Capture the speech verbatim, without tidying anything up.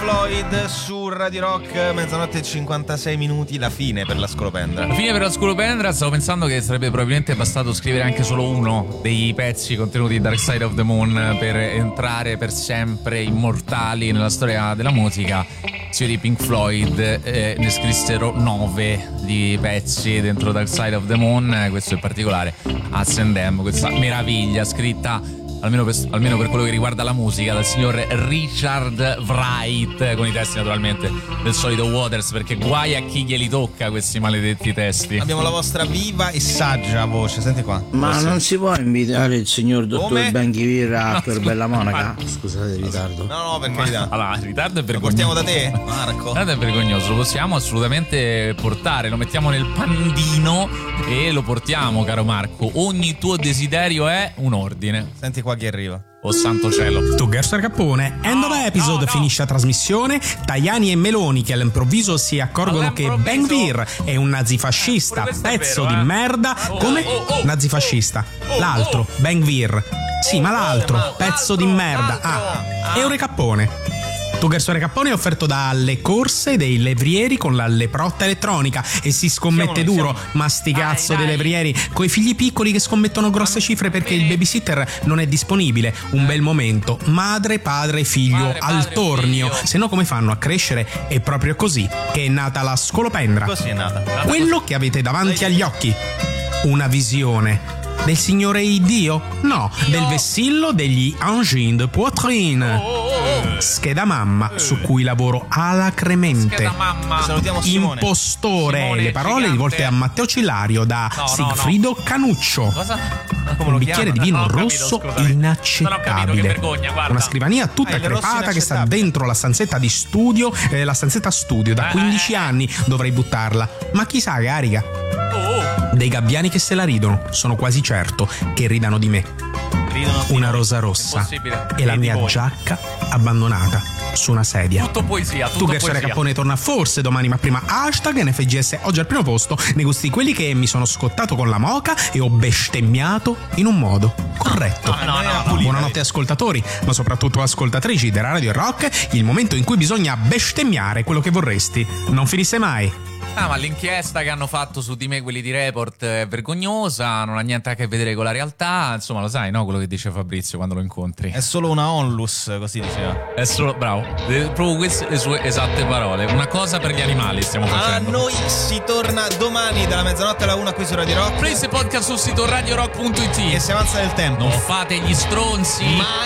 Floyd su Radio Rock, mezzanotte e cinquantasei minuti, la fine per la scolopendra. La fine per la scolopendra, stavo pensando che sarebbe probabilmente bastato scrivere anche solo uno dei pezzi contenuti in Dark Side of the Moon per entrare per sempre immortali nella storia della musica. Zio di Pink Floyd eh, ne scrissero nove di pezzi dentro Dark Side of the Moon, questo in particolare Us and Them, questa meraviglia scritta Almeno per, almeno per quello che riguarda la musica, dal signor Richard Wright, con i testi naturalmente del solito Waters, perché guai a chi glieli tocca questi maledetti testi. Abbiamo la vostra viva e saggia voce, senti qua. Ma Forse. non si può invitare il signor dottor Come? Benghivira No, per Bella Monaca? Scusate il ritardo. No, no, per carità. Allora, il ritardo è Lo vergognoso. portiamo da te, Marco? Il ritardo è vergognoso, lo possiamo assolutamente portare, lo mettiamo nel pandino e lo portiamo, caro Marco. Ogni tuo desiderio è un ordine. Senti qua chi arriva. Oh santo cielo. Tu Gerster Cappone, end of episode, no, no. finisce la trasmissione. Tajani e Meloni che all'improvviso si accorgono che All'improvviso. Ben-Gvir è un nazifascista, Pure questo è pezzo vero, di eh. merda. Oh, Come? oh, oh. Nazifascista. L'altro, Ben-Gvir. Sì, ma l'altro, pezzo di merda. Ah, Eure Cappone. Tu Gerster Cappone è offerto dalle corse dei levrieri con la leprotta elettronica e si scommette Siamo noi, duro, siamo ma sti Dai, cazzo dai. dei levrieri coi figli piccoli che scommettono grosse cifre perché il babysitter non è disponibile. Un bel momento, madre, padre, figlio Madre, al padre, tornio. figlio. Se no come fanno a crescere? È proprio così che è nata la scolopendra. Così è nata. Quello che avete davanti agli occhi, una visione del signore Dio? No, del vessillo degli Angine de Poitrine. Scheda mamma su cui lavoro alacremente. Scheda mamma. Salutiamo Simone. Impostore, Simone, le parole gigante. rivolte a Matteo Cillario da No, no, Sigfrido Canuccio. Cosa? Come Un lo bicchiere di chiama? vino Non ho capito, rosso scusami. Non ho capito, che inaccettabile. vergogna, guarda. Una scrivania tutta Ah, il rosso crepata che sta inaccettabile. dentro la stanzetta di studio, eh, la stanzetta studio da Eh, quindici eh, eh. anni, dovrei buttarla. Ma chissà, carica. Oh, Dei gabbiani che se la ridono, sono quasi certo che ridano di me. Ridono di Una noi. rosa rossa Impossibile. e la E di mia voi. giacca abbandonata su una sedia. tutto poesia, tutto Tu che poesia. Cappone torna forse domani, ma prima hashtag N F G S oggi al primo posto nei gusti quelli che mi sono scottato con la moca e ho bestemmiato in un modo corretto. No, no, no, no. Buonanotte ascoltatori, ma soprattutto ascoltatrici della Radio Rock, il momento in cui bisogna bestemmiare quello che vorresti. Non finisse mai. Ah, ma l'inchiesta che hanno fatto su di me quelli di Report è vergognosa, non ha niente a che vedere con la realtà, insomma lo sai, no? Quello che dice Fabrizio quando lo incontri. È solo una onlus, così diceva. È solo, bravo, eh, proprio queste le sue esatte parole. Una cosa per gli animali stiamo A facendo. noi si torna domani dalla mezzanotte alla una qui su Radio Rock. Please podcast sul sito radio rock punto it. E se avanza del tempo, Non fate gli stronzi. mai